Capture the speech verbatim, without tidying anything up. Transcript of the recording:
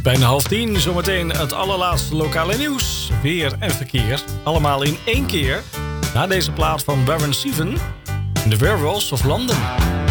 Bijna half tien, zometeen het allerlaatste lokale nieuws, weer en verkeer. Allemaal in één keer. Na deze plaat van Baron Steven, The Werewolves of London.